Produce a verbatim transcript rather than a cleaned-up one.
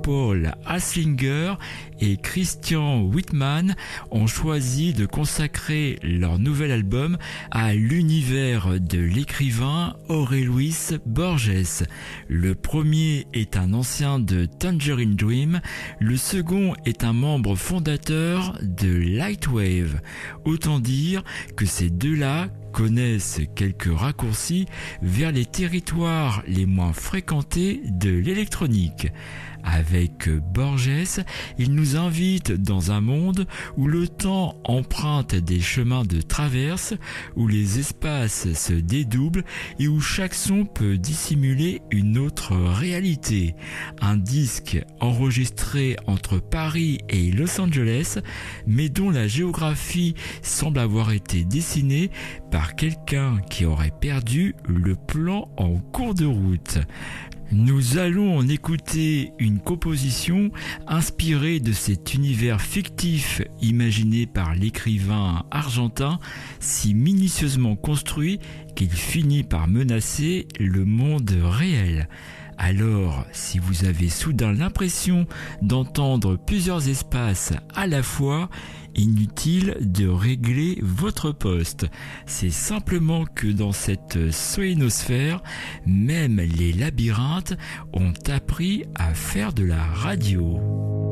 Paul Haslinger et Christian Whitman ont choisi de consacrer leur nouvel album à l'univers de l'écrivain Jorge Luis Borges. Le premier est un ancien de Tangerine Dream, le second est un membre fondateur de Lightwave. Autant dire que ces deux-là connaissent quelques raccourcis vers les territoires les moins fréquentés de l'électronique. Avec Borges, il nous invite dans un monde où le temps emprunte des chemins de traverse, où les espaces se dédoublent et où chaque son peut dissimuler une autre réalité. Un disque enregistré entre Paris et Los Angeles, mais dont la géographie semble avoir été dessinée par quelqu'un qui aurait perdu le plan en cours de route. Nous allons en écouter une composition inspirée de cet univers fictif imaginé par l'écrivain argentin, si minutieusement construit qu'il finit par menacer le monde réel. Alors, si vous avez soudain l'impression d'entendre plusieurs espaces à la fois, inutile de régler votre poste. C'est simplement que dans cette solénosphère, même les labyrinthes ont appris à faire de la radio.